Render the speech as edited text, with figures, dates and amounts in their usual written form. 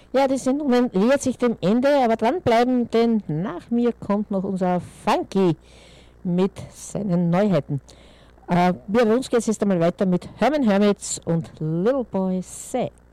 Ja, die Sendung nähert sich dem Ende, aber dranbleiben, denn nach mir kommt noch unser Funky mit seinen Neuheiten. Bei uns geht es jetzt einmal weiter mit Herman Hermits und Little Boy Said.